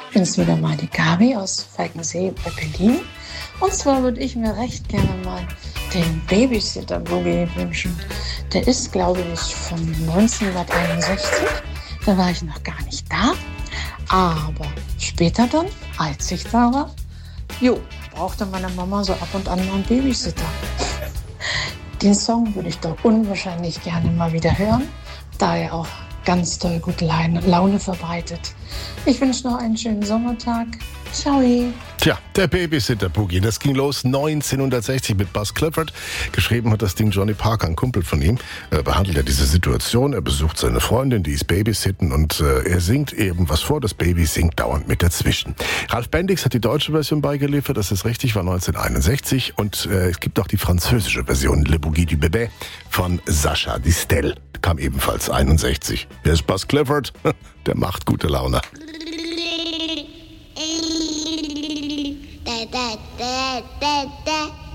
Bin's wieder mal, die Gabi aus Falkensee bei Berlin. Und zwar würde ich mir recht gerne mal den Babysitter-Boogie wünschen. Der ist, glaube ich, von 1961. Da war ich noch gar nicht da. Aber später dann, als ich da war, brauchte meine Mama so ab und an mal einen Babysitter. Den Song würde ich doch unwahrscheinlich gerne mal wieder hören, da er auch ganz toll gute Laune verbreitet. Ich wünsche noch einen schönen Sommertag. Ciao. Tja, der Babysitter-Boogie, das ging los 1960 mit Buzz Clifford. Geschrieben hat das Ding Johnny Parker, ein Kumpel von ihm. Er behandelt ja diese Situation, er besucht seine Freundin, die ist babysitten und er singt eben was vor. Das Baby singt dauernd mit dazwischen. Ralf Bendix hat die deutsche Version beigeliefert, das ist richtig, war 1961. Und es gibt auch die französische Version, Le Boogie du Bébé von Sacha Distel. Kam ebenfalls 61. Wer ist Buzz Clifford? Der macht gute Laune. Da, da, da, da, da.